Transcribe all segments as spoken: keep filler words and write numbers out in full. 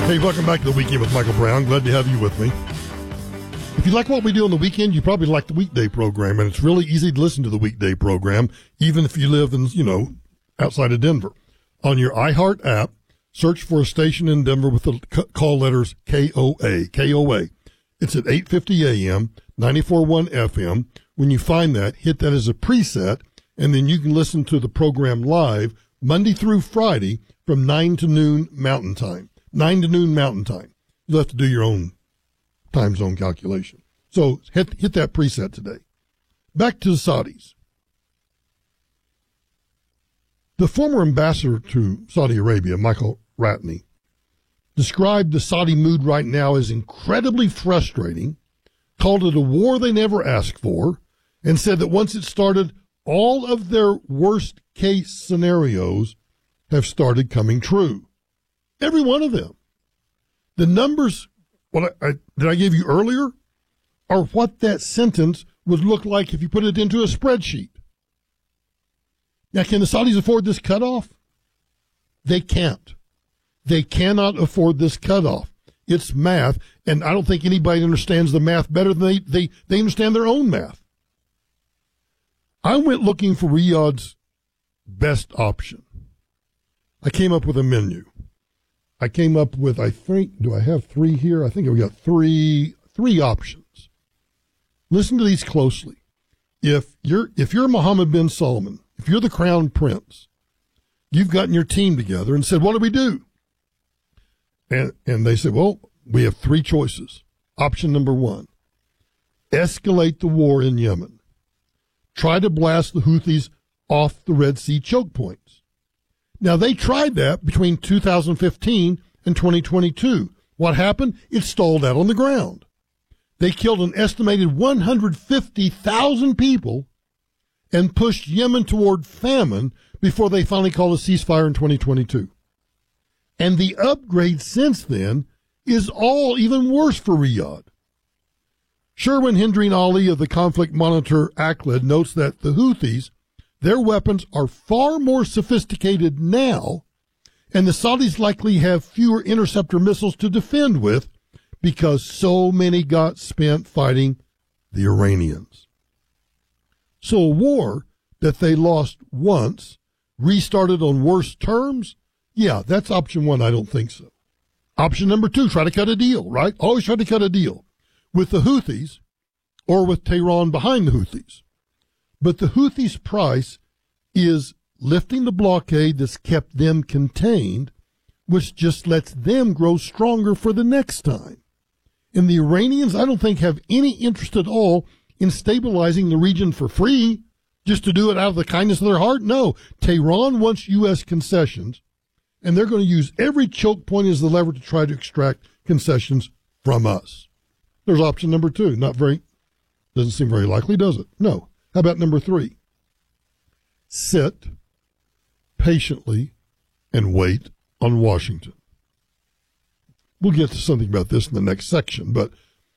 Hey, welcome back to The Weekend with Michael Brown. Glad to have you with me. If you like what we do on the weekend, you probably like the weekday program, and it's really easy to listen to the weekday program, even if you live in, you know, outside of Denver. On your iHeart app, search for a station in Denver with the call letters K O A, K O A. It's at eight fifty a.m., ninety-four point one F M. When you find that, hit that as a preset, and then you can listen to the program live Monday through Friday from nine to noon Mountain Time. nine to noon Mountain Time. You'll have to do your own time zone calculation. So hit, hit that preset today. Back to the Saudis. The former ambassador to Saudi Arabia, Michael Ratney, described the Saudi mood right now as incredibly frustrating, called it a war they never asked for, and said that once it started, all of their worst case scenarios have started coming true. Every one of them. The numbers what I, I, that I gave you earlier are what that sentence would look like if you put it into a spreadsheet. Now, can the Saudis afford this cutoff? They can't. They cannot afford this cutoff. It's math, and I don't think anybody understands the math better than they, they, they understand their own math. I went looking for Riyadh's best option. I came up with a menu. I came up with, I think, do I have three here? I think we got three, three options. Listen to these closely. If you're, if you're Mohammed bin Salman, if you're the crown prince, you've gotten your team together and said, what do we do? And, and they said, well, we have three choices. Option number one, escalate the war in Yemen. Try to blast the Houthis off the Red Sea choke points. Now, they tried that between two thousand fifteen and twenty twenty-two. What happened? It stalled out on the ground. They killed an estimated one hundred fifty thousand people and pushed Yemen toward famine before they finally called a ceasefire in twenty twenty-two. And the upgrade since then is all even worse for Riyadh. Sherwin Hindreen Ali of the Conflict Monitor A C L I D notes that the Houthis, their weapons are far more sophisticated now, and the Saudis likely have fewer interceptor missiles to defend with because so many got spent fighting the Iranians. So a war that they lost once, restarted on worse terms, yeah, that's option one. I don't think so. Option number two, try to cut a deal, right? Always try to cut a deal with the Houthis or with Tehran behind the Houthis. But the Houthis' price is lifting the blockade that's kept them contained, which just lets them grow stronger for the next time. And the Iranians, I don't think, have any interest at all in stabilizing the region for free, just to do it out of the kindness of their heart. No, Tehran wants U S concessions, and they're going to use every choke point as the lever to try to extract concessions from us. There's option number two. Not very, doesn't seem very likely, does it? No. How about number three? Sit patiently and wait on Washington. We'll get to something about this in the next section, but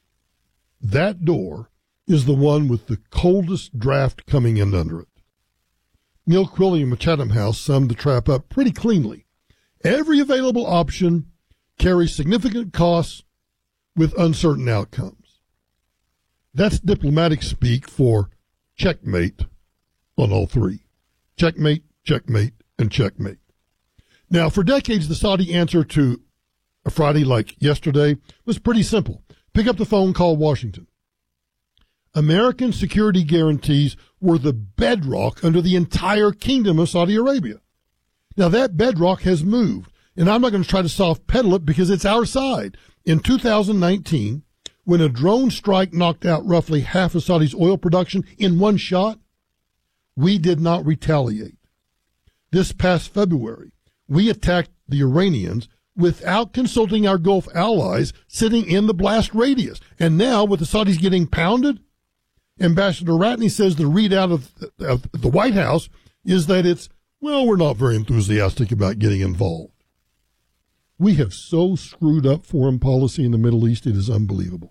that door is the one with the coldest draft coming in under it. Neil Quilliam of Chatham House summed the trap up pretty cleanly. Every available option carries significant costs with uncertain outcomes. That's diplomatic speak for checkmate on all three. Checkmate, checkmate, and checkmate. Now, for decades, the Saudi answer to a Friday like yesterday was pretty simple. Pick up the phone, call Washington. American security guarantees were the bedrock under the entire kingdom of Saudi Arabia. Now, that bedrock has moved, and I'm not going to try to soft pedal it because it's our side. In two thousand nineteen, when a drone strike knocked out roughly half of Saudi's oil production in one shot, we did not retaliate. This past February, we attacked the Iranians without consulting our Gulf allies sitting in the blast radius. And now, with the Saudis getting pounded, Ambassador Ratney says the readout of, of the White House is that it's, well, we're not very enthusiastic about getting involved. We have so screwed up foreign policy in the Middle East, it is unbelievable.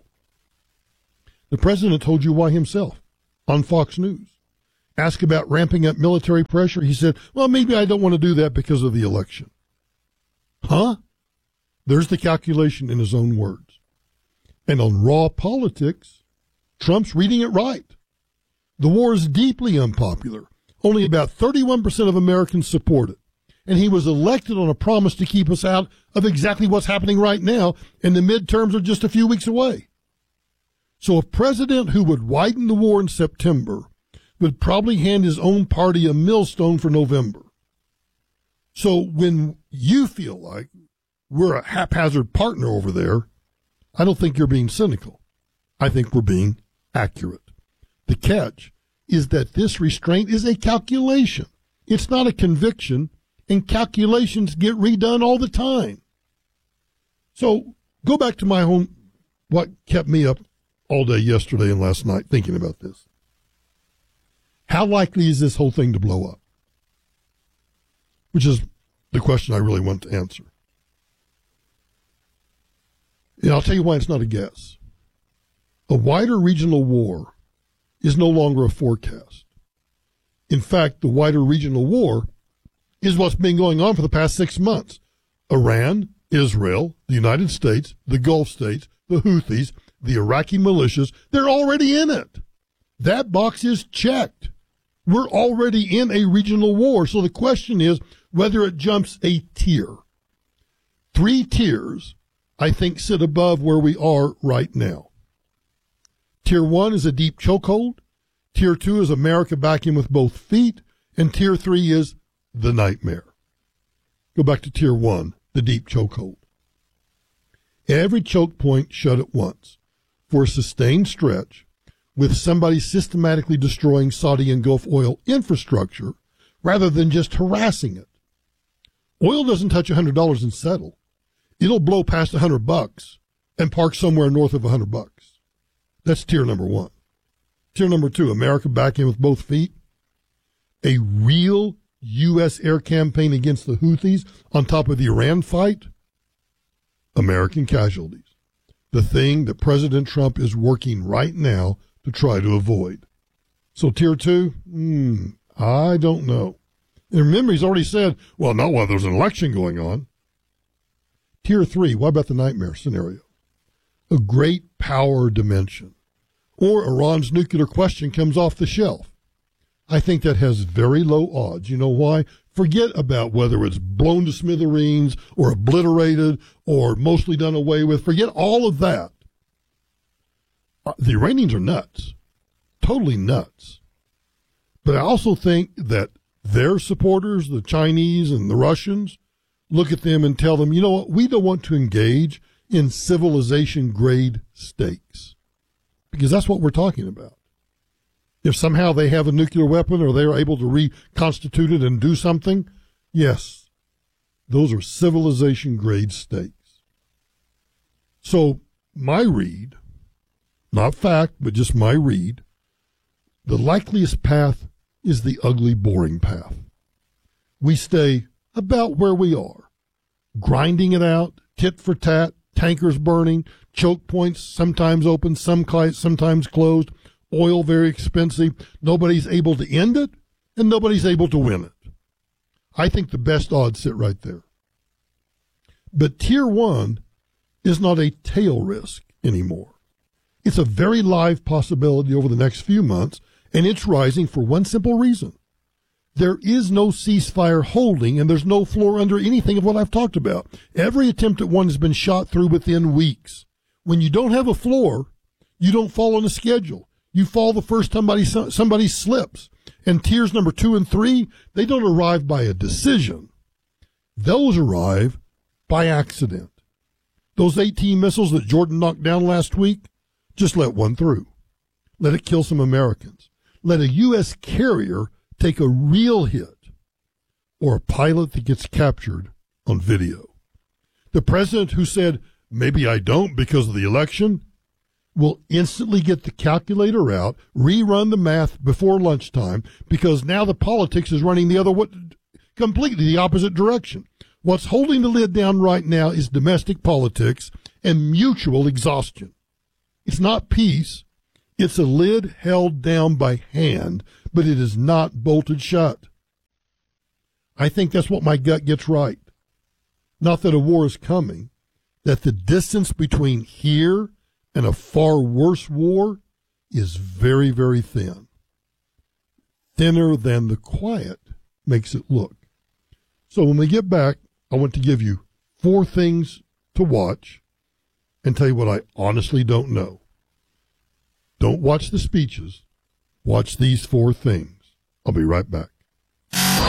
The president told you why himself on Fox News. Asked about ramping up military pressure, he said, well, maybe I don't want to do that because of the election. Huh? There's the calculation in his own words. And on raw politics, Trump's reading it right. The war is deeply unpopular. Only about thirty-one percent of Americans support it. And he was elected on a promise to keep us out of exactly what's happening right now, and the midterms are just a few weeks away. So a president who would widen the war in September would probably hand his own party a millstone for November. So when you feel like we're a haphazard partner over there, I don't think you're being cynical. I think we're being accurate. The catch is that this restraint is a calculation. It's not a conviction, and calculations get redone all the time. So go back to my home, what kept me up all day yesterday and last night thinking about this. How likely is this whole thing to blow up? Which is the question I really want to answer. And I'll tell you why it's not a guess. A wider regional war is no longer a forecast. In fact, the wider regional war is what's been going on for the past six months. Iran, Israel, the United States, the Gulf states, the Houthis, the Iraqi militias, they're already in it. That box is checked. We're already in a regional war. So the question is whether it jumps a tier. Three tiers, I think, sit above where we are right now. Tier one is a deep chokehold. Tier two is America backing with both feet. And tier three is the nightmare. Go back to tier one, the deep chokehold. Every choke point shut at once for a sustained stretch with somebody systematically destroying Saudi and Gulf oil infrastructure rather than just harassing it. Oil doesn't touch one hundred dollars and settle. It'll blow past one hundred bucks and park somewhere north of one hundred bucks. That's tier number one. Tier number two, America back in with both feet. A real U S air campaign against the Houthis on top of the Iran fight. American casualties. The thing that President Trump is working right now to try to avoid. So tier two, hmm, I don't know. And remember, he's already said, well, not while there's an election going on. Tier three, what about the nightmare scenario? A great power dimension. Or Iran's nuclear question comes off the shelf. I think that has very low odds. You know why? Forget about whether it's blown to smithereens or obliterated or mostly done away with. Forget all of that. The Iranians are nuts. Totally nuts. But I also think that their supporters, the Chinese and the Russians, look at them and tell them, you know what, we don't want to engage in civilization-grade stakes. Because that's what we're talking about. If somehow they have a nuclear weapon or they're able to reconstitute it and do something, yes, those are civilization-grade stakes. So my read, not fact, but just my read, the likeliest path is the ugly, boring path. We stay about where we are, grinding it out, tit for tat, tankers burning, choke points sometimes open, some sometimes closed, oil very expensive. Nobody's able to end it, and nobody's able to win it. I think the best odds sit right there. But tier one is not a tail risk anymore. It's a very live possibility over the next few months, and it's rising for one simple reason. There is no ceasefire holding, and there's no floor under anything of what I've talked about. Every attempt at one has been shot through within weeks. When you don't have a floor, you don't fall on a schedule. You fall the first time somebody, somebody slips. And tiers number two and three, they don't arrive by a decision. Those arrive by accident. Those eighteen missiles that Jordan knocked down last week, just let one through. Let it kill some Americans. Let a U S carrier take a real hit, or a pilot that gets captured on video. The president who said, maybe I don't because of the election, will instantly get the calculator out, rerun the math before lunchtime, because now the politics is running the other, what, completely the opposite direction. What's holding the lid down right now is domestic politics and mutual exhaustion. It's not peace. It's a lid held down by hand, but it is not bolted shut. I think that's what my gut gets right. Not that a war is coming, that the distance between here and a far worse war is very, very thin. Thinner than the quiet makes it look. So when we get back, I want to give you four things to watch and tell you what I honestly don't know. Don't watch the speeches. Watch these four things. I'll be right back.